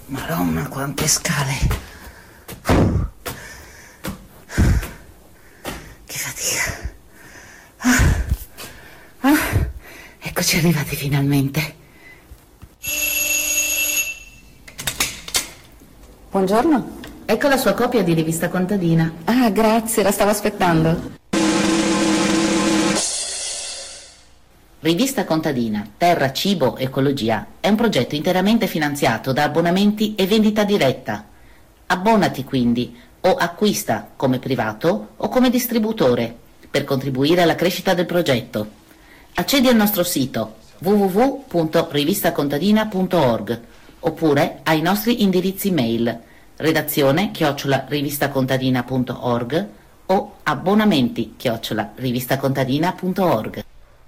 Madonna, quante scale! Che fatica! Eccoci arrivati finalmente. Buongiorno. Ecco la sua copia di rivista contadina. Ah, grazie, la stavo aspettando. Rivista contadina, terra, cibo, ecologia è un progetto interamente finanziato da abbonamenti e vendita diretta. Abbonati quindi o acquista come privato o come distributore per contribuire alla crescita del progetto. Accedi al nostro sito www.rivistacontadina.org oppure ai nostri indirizzi mail redazione@rivistacontadina.org o abbonamenti@rivistacontadina.org.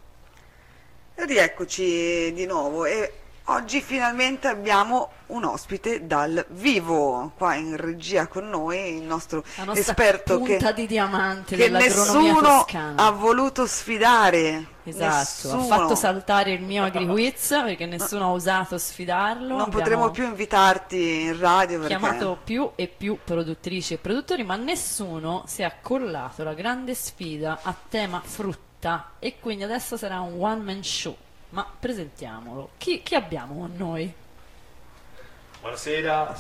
Rieccoci di nuovo e oggi finalmente abbiamo un ospite dal vivo qua in regia con noi, il nostro esperto punta di diamante che dell'agronomia nessuno toscana. ha voluto sfidare. Esatto, Nessuno. ha fatto saltare il mio AgriQuiz perché nessuno ha osato sfidarlo. Non potremo più invitarti in radio perché chiamato più e più produttrici e produttori, ma nessuno si è accollato la grande sfida a tema frutta e quindi adesso sarà un one man show. Ma presentiamolo. Chi abbiamo con noi? Buonasera,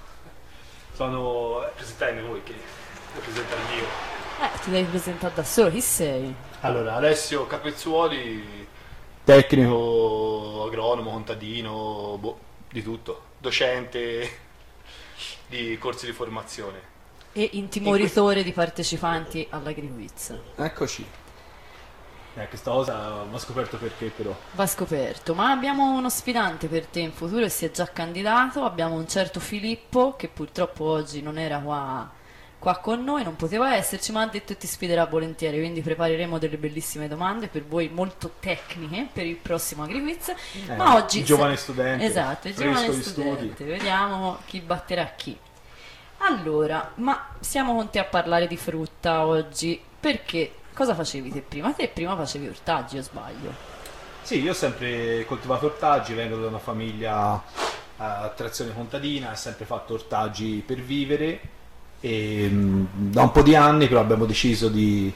sono presentarmi voi che presenta il mio. Ti devi presentare da solo, chi sei? Allora, Alessio Capezzuoli, tecnico, agronomo, contadino, di tutto, docente di corsi di formazione. E intimoritore di partecipanti all'AgriQuiz. Eccoci. Questa cosa va scoperto perché però. Va scoperto, ma abbiamo uno sfidante per te in futuro e si è già candidato. Abbiamo un certo Filippo che purtroppo oggi non era qua con noi, non poteva esserci, ma ha detto che ti sfiderà volentieri, quindi prepareremo delle bellissime domande per voi molto tecniche per il prossimo AgriQuiz. Ma oggi giovane studente. Esatto, il giovane studente. Vediamo chi batterà chi. Allora, ma siamo con te a parlare di frutta oggi, perché cosa facevi te prima? Te prima facevi ortaggi, o sbaglio? Sì, io ho sempre coltivato ortaggi, vengo da una famiglia a trazione contadina, ho sempre fatto ortaggi per vivere e da un po' di anni però abbiamo deciso di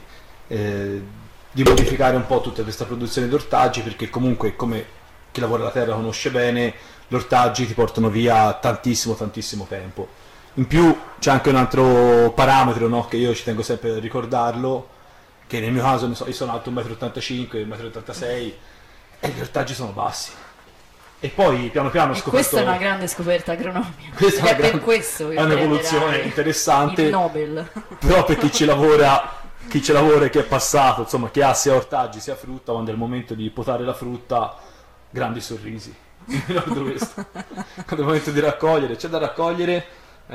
modificare un po' tutta questa produzione di ortaggi, perché comunque, come chi lavora la terra conosce bene, gli ortaggi ti portano via tantissimo tempo. In più c'è anche un altro parametro, no, che io ci tengo sempre a ricordarlo, che nel mio caso io sono alto 1,85 m, 1,86 m e gli ortaggi sono bassi. E poi piano piano ho scoperto... Questa è una grande scoperta agronomica. Questa è per questo è un'evoluzione interessante. Il Nobel. Però per chi ci lavora e che è passato, insomma, che ha sia ortaggi sia frutta, quando è il momento di potare la frutta, grandi sorrisi. Quando è il momento di raccogliere, c'è da raccogliere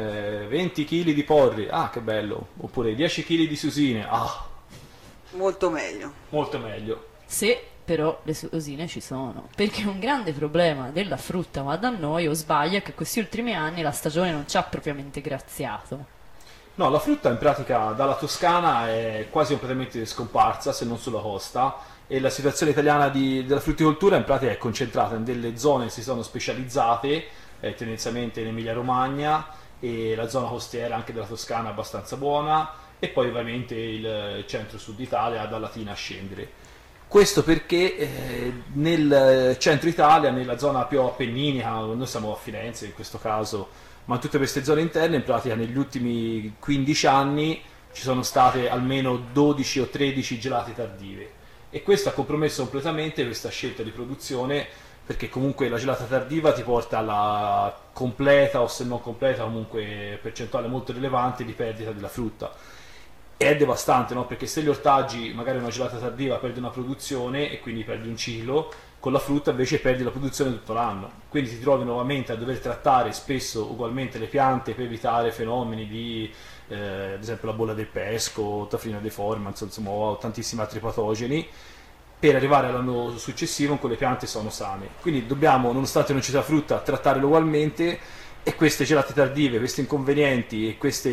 20 kg di porri, ah che bello, oppure 10 kg di susine, ah. molto meglio. Molto meglio. Se però le susine ci sono, perché un grande problema della frutta, ma da noi, o sbaglio, è che questi ultimi anni la stagione non ci ha propriamente graziato. No, la frutta in pratica dalla Toscana è quasi completamente scomparsa, se non sulla costa, e la situazione italiana della frutticoltura in pratica è concentrata in delle zone che si sono specializzate, tendenzialmente in Emilia Romagna, e la zona costiera anche della Toscana è abbastanza buona, e poi ovviamente il centro-sud Italia da Latina a scendere. Questo perché nel centro Italia, nella zona più appenninica, noi siamo a Firenze in questo caso, ma in tutte queste zone interne, in pratica negli ultimi 15 anni ci sono state almeno 12 o 13 gelate tardive, e questo ha compromesso completamente questa scelta di produzione, perché comunque la gelata tardiva ti porta alla completa, o se non completa comunque percentuale molto rilevante di perdita della frutta. E è devastante, no? Perché se gli ortaggi, magari una gelata tardiva, perdi una produzione e quindi perdi un ciclo, con la frutta invece perdi la produzione tutto l'anno, quindi ti trovi nuovamente a dover trattare spesso ugualmente le piante per evitare fenomeni di ad esempio la bolla del pesco, tafrina deforma, insomma, o tantissimi altri patogeni, per arrivare all'anno successivo con le piante sono sane. Quindi dobbiamo, nonostante non ci sia frutta, trattarle ugualmente, e queste gelate tardive, questi inconvenienti e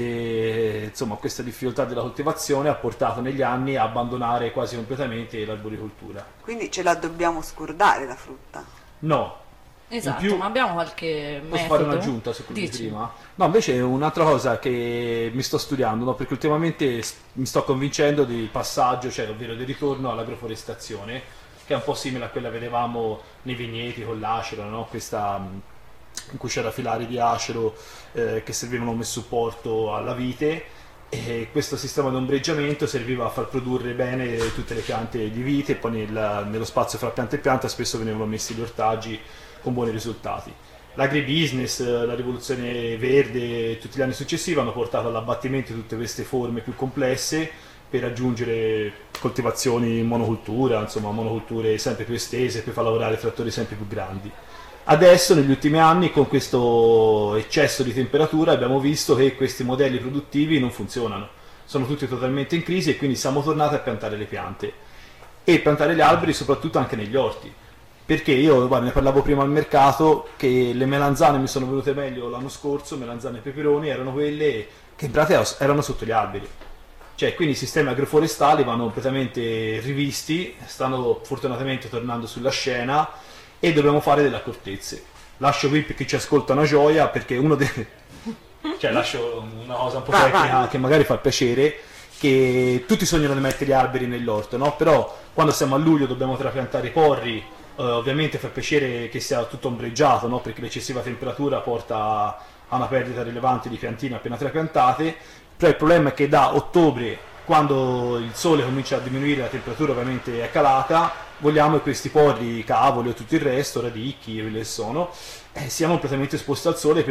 questa difficoltà della coltivazione ha portato negli anni a abbandonare quasi completamente l'arboricoltura. Quindi ce la dobbiamo scordare la frutta? No, Esatto, In più, ma abbiamo qualche posso metodo? fare un'aggiunta su quello di Dici. prima? No, invece un'altra cosa che mi sto studiando, no? Perché ultimamente mi sto convincendo del passaggio, cioè ovvero del ritorno all'agroforestazione, che è un po' simile a quella che vedevamo nei vigneti con l'acero, no? Questa in cui c'era filari di acero che servivano come supporto alla vite, e questo sistema di ombreggiamento serviva a far produrre bene tutte le piante di vite, e poi nello spazio fra pianta e pianta spesso venivano messi gli ortaggi con buoni risultati. L'agribusiness, la rivoluzione verde e tutti gli anni successivi hanno portato all'abbattimento di tutte queste forme più complesse per raggiungere coltivazioni in monocultura, insomma monoculture sempre più estese per far lavorare trattori sempre più grandi. Adesso, negli ultimi anni, con questo eccesso di temperatura, abbiamo visto che questi modelli produttivi non funzionano, sono tutti totalmente in crisi e quindi siamo tornati a piantare le piante e piantare gli alberi soprattutto anche negli orti. Perché io, guarda, ne parlavo prima al mercato, che le melanzane mi sono venute meglio l'anno scorso, melanzane e peperoni erano quelle che in pratica erano sotto gli alberi. Cioè, quindi i sistemi agroforestali vanno completamente rivisti, stanno fortunatamente tornando sulla scena e dobbiamo fare delle accortezze. Lascio qui per chi ci ascolta una gioia, perché uno dei... cioè lascio una cosa un po' tecnica che magari fa piacere, che tutti sognano di mettere gli alberi nell'orto, no? Però quando siamo a luglio dobbiamo trapiantare i porri, ovviamente fa piacere che sia tutto ombreggiato, no? Perché l'eccessiva temperatura porta a una perdita rilevante di piantine appena trapiantate, però il problema è che da ottobre, quando il sole comincia a diminuire, la temperatura ovviamente è calata, vogliamo che questi porri, cavoli o tutto il resto, radicchi, quelli che sono, siano completamente esposti al sole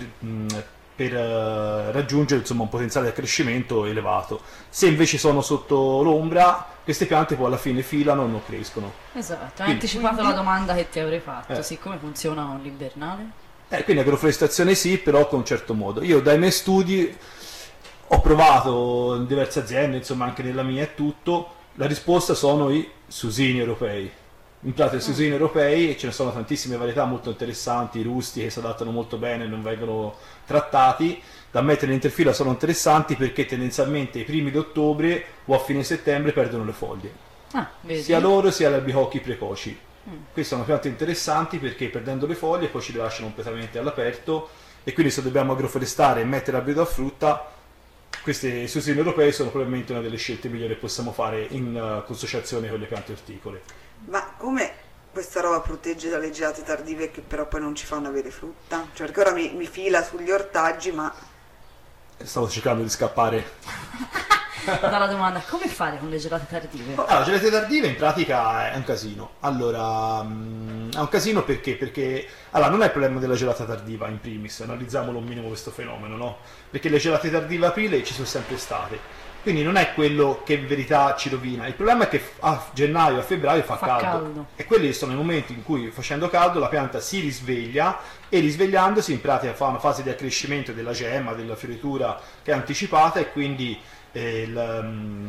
per raggiungere insomma un potenziale di accrescimento elevato. Se invece sono sotto l'ombra, queste piante poi alla fine filano e non crescono. Esatto, hai anticipato la domanda che ti avrei fatto, siccome funziona con l'invernale? Quindi agroforestazione sì, però con un certo modo. Io dai miei studi ho provato in diverse aziende, insomma anche nella mia e tutto, la risposta sono i susini europei. In pratica i susini europei, e ce ne sono tantissime varietà molto interessanti, rustiche, che si adattano molto bene, non vengono trattati, da mettere in interfila sono interessanti perché tendenzialmente ai primi di ottobre o a fine settembre perdono le foglie. Vedi? Sia loro sia gli albicocchi precoci. Queste sono piante interessanti perché perdendo le foglie poi ci le lasciano completamente all'aperto, e quindi se dobbiamo agroforestare e mettere albedo a frutta, questi susini europei sono probabilmente una delle scelte migliori che possiamo fare in consociazione con le piante orticole. Ma come questa roba protegge dalle gelate tardive che però poi non ci fanno avere frutta? Cioè, perché ora mi fila sugli ortaggi, ma... Stavo cercando di scappare Dalla domanda, come fare con le gelate tardive? Allora, gelate tardive in pratica è un casino. Allora, è un casino perché allora, non è il problema della gelata tardiva in primis, analizziamolo un minimo questo fenomeno, no? Perché le gelate tardive a aprile ci sono sempre state, quindi non è quello che in verità ci rovina. Il problema è che a gennaio, a febbraio fa caldo, e quelli sono i momenti in cui, facendo caldo, la pianta si risveglia, e risvegliandosi in pratica fa una fase di accrescimento della gemma, della fioritura che è anticipata, e quindi quella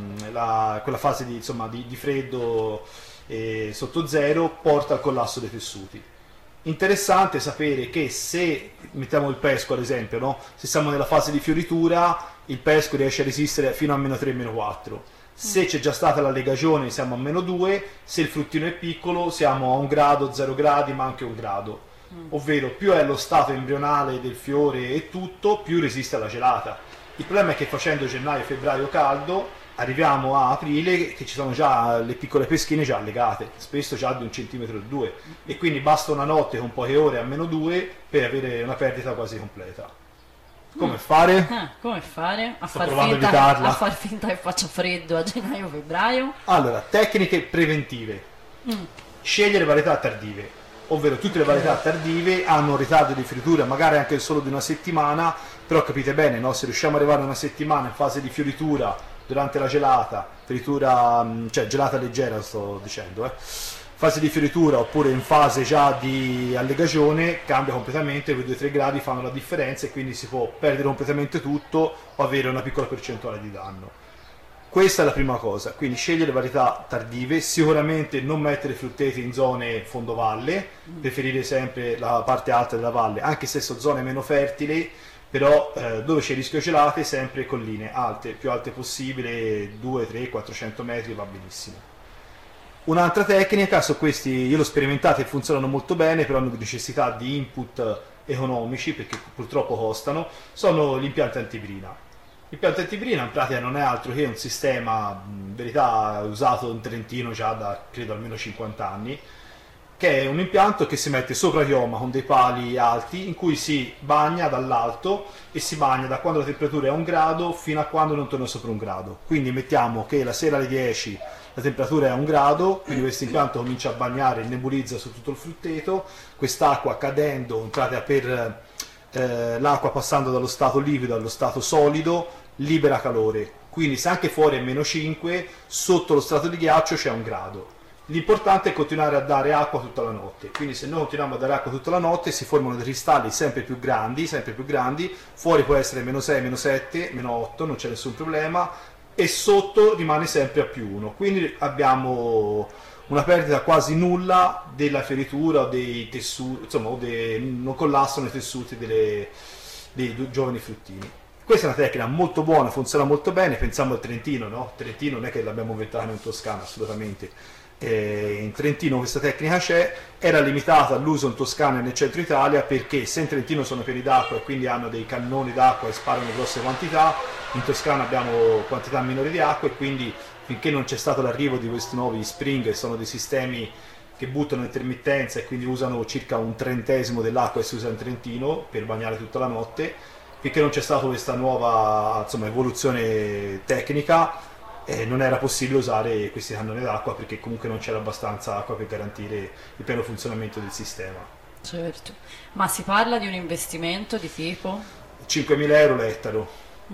fase di freddo sotto zero porta al collasso dei tessuti. Interessante sapere che se mettiamo il pesco ad esempio, no? Se siamo nella fase di fioritura, il pesco riesce a resistere fino a meno 3, meno 4. Se c'è già stata la legagione siamo a meno 2, se il fruttino è piccolo siamo a 1 grado, 0 gradi, ma anche 1 grado. Ovvero più è lo stato embrionale del fiore e tutto, più resiste alla gelata. Il problema è che facendo gennaio e febbraio caldo, arriviamo a aprile che ci sono già le piccole peschine già allegate, spesso già di 1 centimetro o 2, e quindi basta una notte con poche ore a meno 2 per avere una perdita quasi completa. Come fare? Come fare? A Sto far, provando a finta, evitarla. a far finta che faccia freddo a gennaio-febbraio? Allora, tecniche preventive. Scegliere varietà tardive, ovvero tutte le varietà tardive hanno un ritardo di fioritura magari anche solo di una settimana, però capite bene, no? Se riusciamo ad arrivare a una settimana in fase di fioritura durante la gelata, fioritura, cioè gelata leggera sto dicendo, fase di fioritura oppure in fase già di allegagione, cambia completamente, quei 2-3 gradi fanno la differenza e quindi si può perdere completamente tutto o avere una piccola percentuale di danno. Questa è la prima cosa, quindi scegliere varietà tardive, sicuramente non mettere frutteti in zone fondovalle, preferire sempre la parte alta della valle, anche se sono zone meno fertili, però dove c'è rischio gelate sempre colline alte, più alte possibile, 2, 3, 400 metri va benissimo. Un'altra tecnica, su questi io l'ho sperimentata e funzionano molto bene, però hanno necessità di input economici perché purtroppo costano, sono gli impianti antibrina. L'impianto antibrina in pratica non è altro che un sistema, in verità usato in Trentino già da credo almeno 50 anni, che è un impianto che si mette sopra chioma con dei pali alti in cui si bagna dall'alto e si bagna da quando la temperatura è a 1 grado fino a quando non torna sopra 1 grado. Quindi mettiamo che la sera alle 10 la temperatura è a 1 grado, quindi questo impianto comincia a bagnare e nebulizza su tutto il frutteto, quest'acqua cadendo in pratica per l'acqua passando dallo stato liquido allo stato solido libera calore, quindi se anche fuori è meno 5, sotto lo strato di ghiaccio c'è 1 grado. L'importante è continuare a dare acqua tutta la notte, quindi se noi continuiamo a dare acqua tutta la notte si formano dei cristalli sempre più grandi, fuori può essere meno 6, meno 7, meno 8, non c'è nessun problema, e sotto rimane sempre a +1, quindi abbiamo una perdita quasi nulla della fioritura o dei tessuti, insomma, non collassano i tessuti dei giovani fruttini. Questa è una tecnica molto buona, funziona molto bene, pensiamo al Trentino, no? Trentino non è che l'abbiamo inventata in Toscana, assolutamente. In Trentino questa tecnica c'è, era limitata all'uso in Toscana e nel centro Italia perché se in Trentino sono pieni d'acqua e quindi hanno dei cannoni d'acqua e sparano grosse quantità, in Toscana abbiamo quantità minori di acqua e quindi finché non c'è stato l'arrivo di questi nuovi spring, che sono dei sistemi che buttano intermittenza e quindi usano circa 1/30 dell'acqua che si usa in Trentino per bagnare tutta la notte, finché non c'è stata questa nuova evoluzione tecnica, non era possibile usare questi cannoni d'acqua perché comunque non c'era abbastanza acqua per garantire il pieno funzionamento del sistema. Certo, ma si parla di un investimento di tipo? 5.000 euro l'ettaro.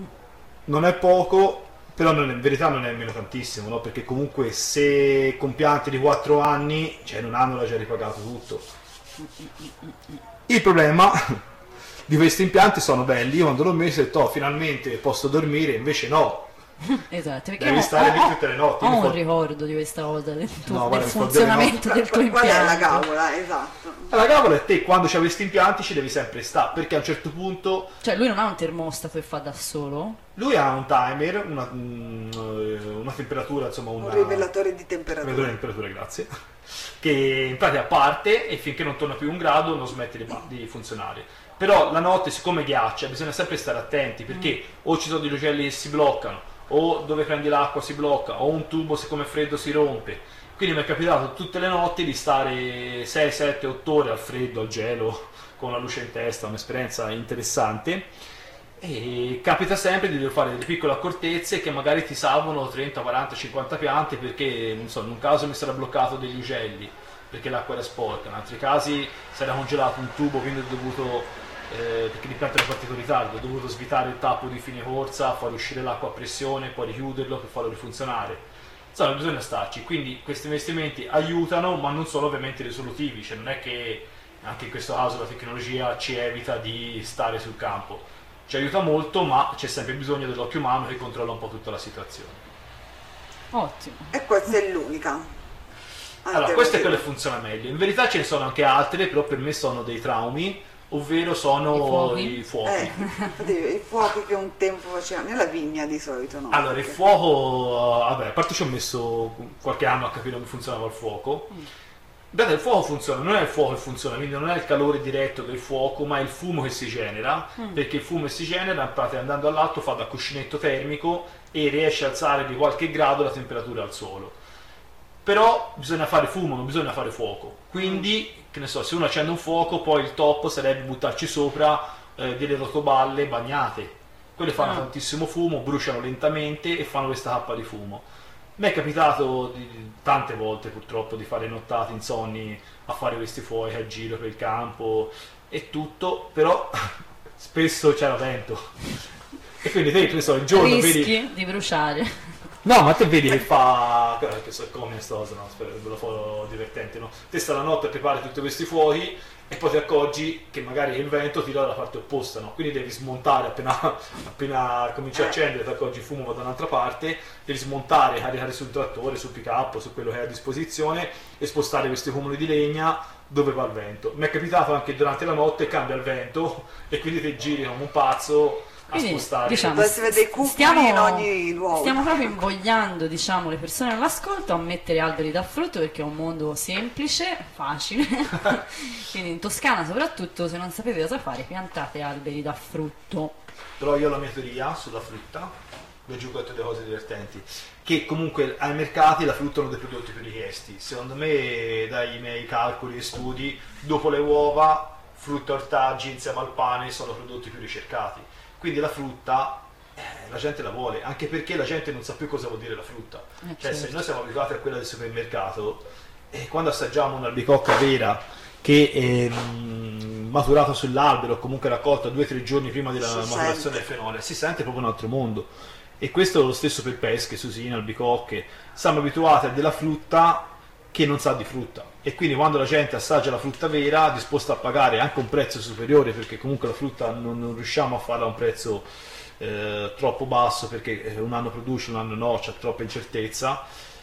Non è poco, però in verità non è nemmeno tantissimo, no? Perché comunque se con pianti di 4 anni, cioè in un anno l'ha già ripagato tutto. Il problema di questi impianti sono belli, io quando l'ho messo ho detto finalmente posso dormire, invece no. Esatto, perché devi stare lì tutte le notti. Ho un ricordo di questa cosa, del guarda, funzionamento del tuo impianto. Qual è la gavola? Esatto. La gavola è te, quando c'hai questi impianti ci devi sempre stare, perché a un certo punto... Cioè lui non ha un termostato che fa da solo? Lui ha un timer, una temperatura, insomma un rivelatore di temperatura. Rivelatore di temperatura, grazie. Che in pratica parte e finché non torna più 1 grado non smette di funzionare. Però la notte, siccome ghiaccia, bisogna sempre stare attenti, perché o ci sono degli uccelli che si bloccano, o dove prendi l'acqua si blocca, o un tubo siccome è freddo si rompe. Quindi mi è capitato tutte le notti di stare 6, 7, 8 ore al freddo, al gelo, con la luce in testa, un'esperienza interessante. E capita sempre di dover fare delle piccole accortezze che magari ti salvano 30, 40, 50 piante perché, non so, in un caso mi sarà bloccato degli ugelli perché l'acqua era sporca, in altri casi si era congelato un tubo, quindi ho dovuto... perché l'impianto era partito in ritardo, ho dovuto svitare il tappo di fine corsa, far uscire l'acqua a pressione, poi richiuderlo per farlo rifunzionare. Insomma, bisogna starci, quindi questi investimenti aiutano, ma non sono ovviamente risolutivi, cioè non è che anche in questo caso la tecnologia ci evita di stare sul campo, ci aiuta molto, ma c'è sempre bisogno dell'occhio umano che controlla un po' tutta la situazione. Ottimo. E questa è l'unica. Allora, questa è quella che funziona meglio, in verità ce ne sono anche altre, però per me sono dei traumi, ovvero sono i fuochi. I fuochi che un tempo facevano nella vigna di solito, no? Allora, il fuoco, vabbè, a parte ci ho messo qualche anno a capire come funzionava il fuoco. Beh, il fuoco funziona, non è il fuoco che funziona, quindi non è il calore diretto del fuoco, ma è il fumo che si genera, perché il fumo che si genera, in pratica andando all'alto fa da cuscinetto termico e riesce a alzare di qualche grado la temperatura al suolo. Però bisogna fare fumo, non bisogna fare fuoco, quindi che ne so, se uno accende un fuoco poi il top sarebbe buttarci sopra delle rotoballe bagnate, quelle fanno tantissimo fumo, bruciano lentamente e fanno questa cappa di fumo. Mi è capitato tante volte purtroppo di fare nottate insonni a fare questi fuochi a giro per il campo e tutto, però spesso c'era vento e quindi te, che ne so, il giorno rischi di bruciare. No, ma te vedi che fa... che so come sto, no, spero ve lo farò divertente, no? Te sta la notte a preparare tutti questi fuochi e poi ti accorgi che magari il vento tira dalla parte opposta, no? Quindi devi smontare appena cominci a accendere, ti accorgi il fumo va da un'altra parte, devi smontare, caricare sul trattore, sul pick-up, su quello che hai a disposizione e spostare questi cumuli di legna dove va il vento. Mi è capitato anche durante la notte cambia il vento e quindi ti giri come un pazzo Quindi, spostare. diciamo, Dovresti vedere dei cucoli in ogni luogo. stiamo proprio invogliando, diciamo, le persone all'ascolto a mettere alberi da frutto, perché è un mondo semplice, facile. Quindi in Toscana soprattutto, se non sapete cosa fare, piantate alberi da frutto. Però io ho la mia teoria sulla frutta, vi aggiungo tutte le cose divertenti, che comunque ai mercati la frutta è uno dei prodotti più richiesti. Secondo me, dai miei calcoli e studi, dopo le uova, frutta e ortaggi insieme al pane sono prodotti più ricercati. Quindi la frutta la gente la vuole, anche perché la gente non sa più cosa vuol dire la frutta. Cioè, se certo. noi siamo abituati a quella del supermercato, quando assaggiamo un'albicocca vera che è maturata sull'albero o comunque raccolta 2-3 giorni prima della maturazione del fenole, si sente proprio un altro mondo. E questo è lo stesso per pesche, susine, albicocche. Siamo abituati a della frutta che non sa di frutta, e quindi quando la gente assaggia la frutta vera è disposta a pagare anche un prezzo superiore, perché comunque la frutta non riusciamo a farla a un prezzo troppo basso, perché un anno produce, un anno no, c'è troppa incertezza,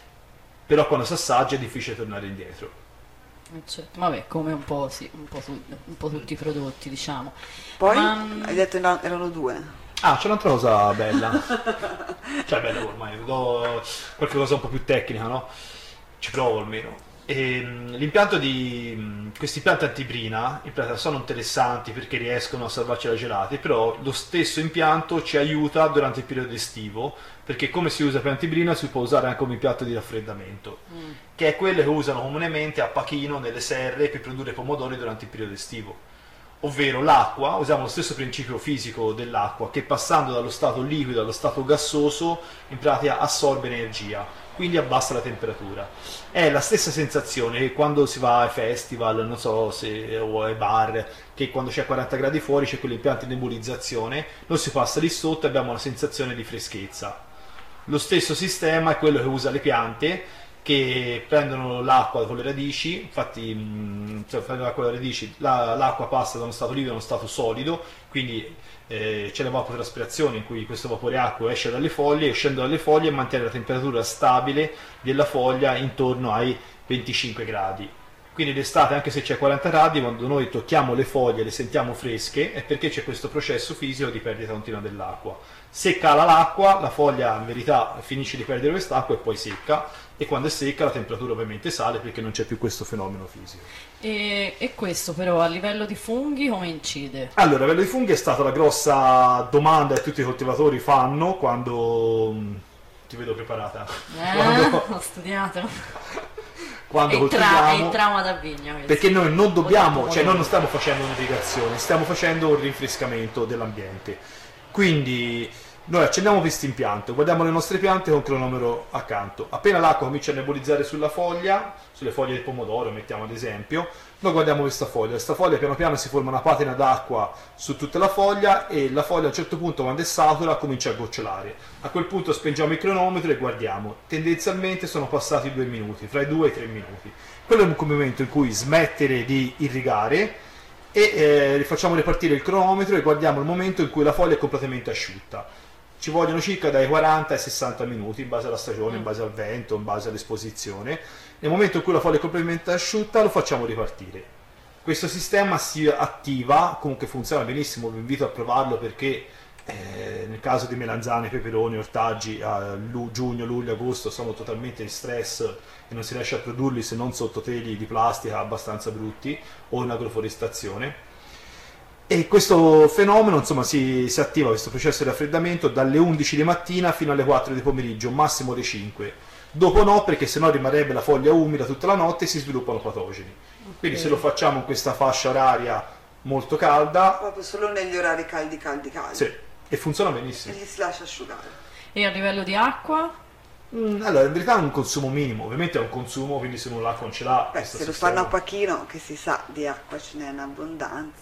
però quando si assaggia è difficile tornare indietro. Certo. Vabbè, come un po', sì, un po' tutti i prodotti, diciamo. Poi Ma- hai detto erano 2. Ah, c'è un'altra cosa bella. Cioè bella, ormai do qualche cosa un po' più tecnica, no? Ci provo almeno. L'impianto di questi impianti antibrina in pratica sono interessanti perché riescono a salvarci da gelati, però lo stesso impianto ci aiuta durante il periodo estivo, perché come si usa per antibrina si può usare anche come impianto di raffreddamento, che è quello che usano comunemente a Pachino nelle serre per produrre pomodori durante il periodo estivo. Ovvero l'acqua, usiamo lo stesso principio fisico dell'acqua, che passando dallo stato liquido allo stato gassoso in pratica assorbe energia, quindi abbassa la temperatura. È la stessa sensazione che quando si va ai festival, non so se o ai bar, che quando c'è 40 gradi fuori c'è quell'impianto di nebulizzazione, noi si passa lì sotto e abbiamo una sensazione di freschezza. Lo stesso sistema è quello che usa le piante, che prendono l'acqua con le radici, infatti l'acqua con le radici, l'acqua passa da uno stato liquido a uno stato solido, quindi c'è l'evapotranspirazione in cui questo vapore acqua esce dalle foglie, uscendo dalle foglie mantiene la temperatura stabile della foglia intorno ai 25 gradi. Quindi d'estate, anche se c'è 40 gradi, quando noi tocchiamo le foglie e le sentiamo fresche, è perché c'è questo processo fisico di perdita continua dell'acqua. Se cala l'acqua, la foglia in verità finisce di perdere quest'acqua e poi secca, e quando è secca la temperatura ovviamente sale perché non c'è più questo fenomeno fisico. E questo però a livello di funghi come incide? Allora, a livello di funghi è stata la grossa domanda che tutti i coltivatori fanno quando... ti vedo preparata. Ho studiato. Quando È coltiviamo... il trauma da vigna questo. Perché noi non dobbiamo, Molto cioè noi non pomodoro. stiamo facendo un'irrigazione, stiamo facendo un rinfrescamento dell'ambiente. Quindi noi accendiamo questo impianto, guardiamo le nostre piante con il cronometro accanto. Appena l'acqua comincia a nebulizzare sulla foglia, sulle foglie del pomodoro, mettiamo ad esempio, noi guardiamo questa foglia piano piano si forma una patina d'acqua su tutta la foglia, e la foglia a un certo punto, quando è satura, comincia a gocciolare. A quel punto spengiamo il cronometro e guardiamo. Tendenzialmente sono passati 2 minuti, fra i 2 e i 3 minuti. Quello è un momento in cui smettere di irrigare e facciamo ripartire il cronometro e guardiamo il momento in cui la foglia è completamente asciutta. Ci vogliono circa dai 40 ai 60 minuti in base alla stagione, in base al vento, in base all'esposizione. Nel momento in cui la foglia è completamente asciutta lo facciamo ripartire. Questo sistema si attiva, comunque funziona benissimo, vi invito a provarlo perché nel caso di melanzane, peperoni, ortaggi a giugno, luglio, agosto sono totalmente in stress e non si riesce a produrli se non sotto teli di plastica abbastanza brutti o in agroforestazione. E questo fenomeno, insomma, si attiva, questo processo di raffreddamento, dalle 11 di mattina fino alle 4 di pomeriggio, massimo alle 5. Dopo no, perché sennò rimarrebbe la foglia umida tutta la notte e si sviluppano patogeni. Quindi se lo facciamo in questa fascia oraria molto calda, Proprio solo negli orari caldi. sì, e funziona E benissimo. li si lascia asciugare. E a livello di acqua? Allora, in verità è un consumo minimo, ovviamente è un consumo, quindi se uno l'acqua non ce l'ha... Beh, questo se lo sistema- fanno a Pachino, che si sa di acqua ce n'è in abbondanza.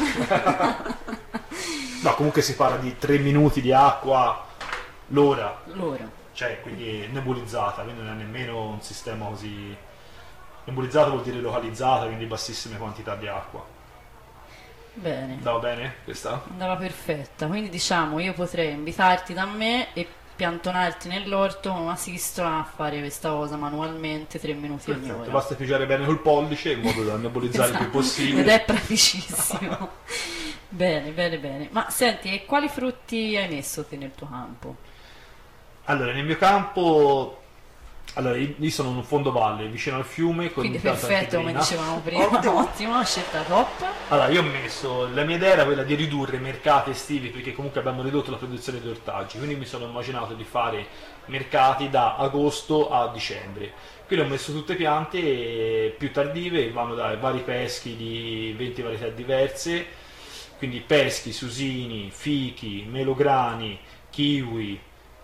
No, comunque si parla di 3 minuti di acqua l'ora, L'ora. cioè quindi nebulizzata, quindi non è nemmeno un sistema così... Nebulizzata vuol dire localizzata, quindi bassissime quantità di acqua. Bene. Va bene questa? Andava perfetta. Quindi diciamo io potrei invitarti da me e piantonarti nell'orto con una sistola a fare questa cosa manualmente 3 minuti ogni Perfetto, ora. basta pigiare bene col pollice in modo da nebulizzare il più Esatto. possibile. Ed è praticissimo. Bene, bene, bene. Ma senti, e quali frutti hai messo te nel tuo campo? Allora, nel mio campo, allora, io sono in un fondovalle vicino al fiume con Quindi un pianto perfetto, come anticrina. dicevamo prima, Ottimo. ottimo, scelta top. Allora, io ho messo, la mia idea era quella di ridurre i mercati estivi perché comunque abbiamo ridotto la produzione di ortaggi, quindi mi sono immaginato di fare mercati da agosto a dicembre. Quindi ho messo tutte piante più tardive, vanno dai vari peschi di 20 varietà diverse, quindi peschi, susini, fichi, melograni, kiwi,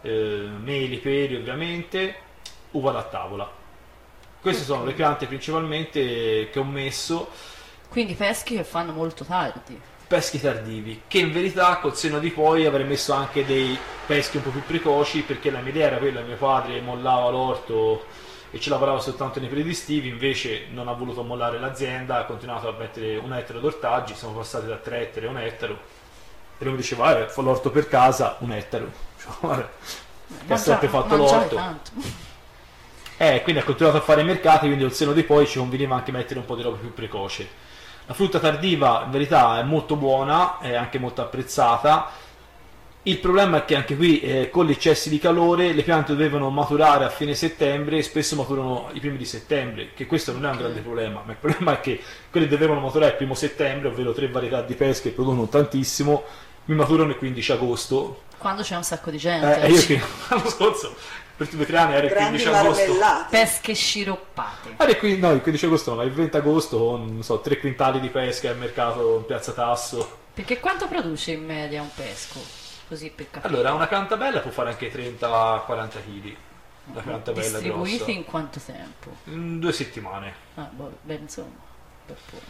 meli, peri ovviamente, uva da tavola. Queste sono le piante principalmente che ho messo. Quindi peschi che fanno molto tardi. Peschi tardivi, che in verità col senno di poi avrei messo anche dei peschi un po' più precoci, perché la mia idea era quella: mio padre mollava l'orto e ci lavorava soltanto nei periodi estivi, invece non ha voluto mollare l'azienda, ha continuato a mettere 1 ettaro d'ortaggi, siamo passati da 3 ettari a 1 ettaro, e lui mi diceva fa l'orto per casa, 1 ettaro. Cioè, guarda, che ha sempre fatto mangiare l'orto. tanto. Quindi ha continuato a fare mercati, quindi col senno di poi ci conveniva anche mettere un po' di roba più precoce. La frutta tardiva in verità è molto buona, è anche molto apprezzata. Il problema è che anche qui con gli eccessi di calore le piante dovevano maturare a fine settembre e spesso maturano i primi di settembre, che questo non è un grande problema, ma il problema è che quelli dovevano maturare il primo settembre, ovvero 3 varietà di pesche che producono tantissimo, mi maturano il 15 agosto. Quando c'è un sacco di gente. Io che l'anno scorso per 2 o 3 anni era il Grandi 15 agosto. marmellate. Pesche sciroppate. No, il 15 agosto no, ma il 20 agosto con, non so, 3 quintali di pesca al mercato in Piazza Tasso. Perché quanto produce in media un pesco? Così per capire. Allora, una pianta bella può fare anche 30-40 kg. Una pianta bella Distribuiti grossa. in quanto tempo? In 2 settimane. Ah, beh, insomma. Per poi.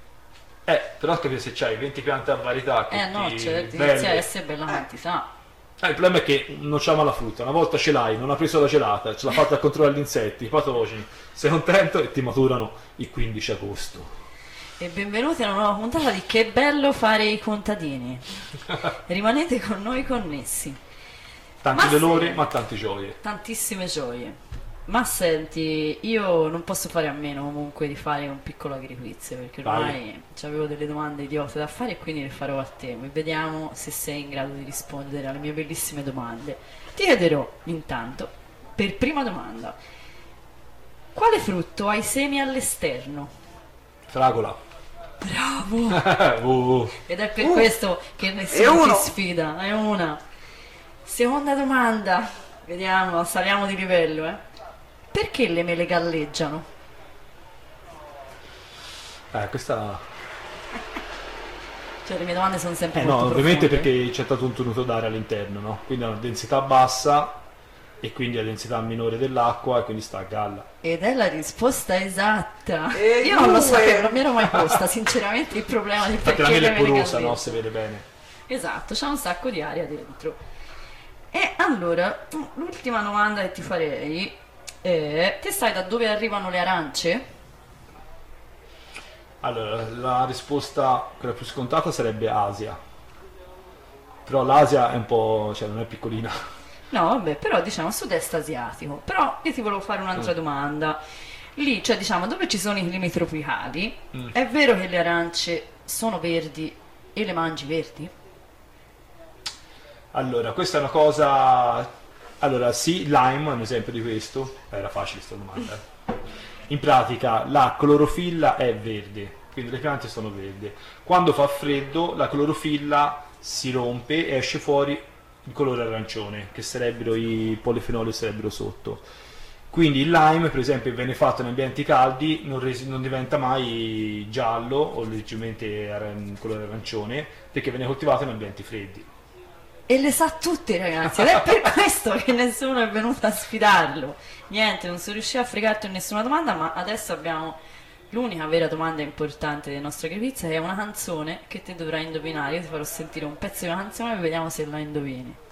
Però capire se c'hai 20 piante a varietà che No, ti certo, belle. inizia a essere bella quantità. Il problema è che non c'ama la frutta, una volta ce l'hai, non ha preso la gelata, ce l'ha fatta a controllare gli insetti, i patogeni, sei contento e ti maturano il 15 agosto. E benvenuti a una nuova puntata di Che bello fare i contadini. Rimanete con noi connessi. Tanti Ma dolori, sì. ma tante gioie. Tantissime gioie. Ma senti, io non posso fare a meno comunque di fare un piccolo agriquiz, perché ormai avevo delle domande idiote da fare e quindi le farò a te. Vediamo se sei in grado di rispondere alle mie bellissime domande. Ti chiederò intanto, per prima domanda, quale frutto ha i semi all'esterno? Fragola. Bravo! Ed è per questo che E nessuno uno. ti sfida, è una. Seconda domanda, vediamo, saliamo di livello, Perché le mele galleggiano? Questa... Cioè le mie domande sono sempre no, molto ovviamente profonde. perché c'è stato un tenuto d'aria all'interno, no? Quindi ha una densità bassa e quindi ha densità minore dell'acqua e quindi sta a galla. Ed è la risposta esatta. E Io non lo due. sapevo, non mi ero mai posta sinceramente il problema di Perché perché la mela le è mele porosa, galleggiano. no? Si vede bene. Esatto, c'è un sacco di aria dentro. E allora, l'ultima domanda che ti farei è: te sai da dove arrivano le arance? Allora, la risposta, quella più scontata, sarebbe Asia. Però l'Asia è un po', cioè non è piccolina. No, vabbè, però diciamo sud-est asiatico. Però io ti volevo fare un'altra domanda. Lì, cioè diciamo, dove ci sono i climi tropicali, è vero che le arance sono verdi e le mangi verdi? Allora, questa è una cosa... Allora, sì, lime è un esempio di questo. Era facile questa domanda. In pratica, la clorofilla è verde, quindi le piante sono verdi. Quando fa freddo, la clorofilla si rompe e esce fuori il colore arancione, che sarebbero i polifenoli, sarebbero sotto. Quindi il lime, per esempio, viene fatto in ambienti caldi, non diventa mai giallo o leggermente colore arancione, perché viene coltivato in ambienti freddi. E le sa tutte, ragazzi, ed è per questo che nessuno è venuto a sfidarlo. Niente, non sono riuscito a fregarti in nessuna domanda, ma adesso abbiamo l'unica vera domanda importante del nostro quiz, che è una canzone che te dovrai indovinare. Io ti farò sentire un pezzo di una canzone e vediamo se la indovini.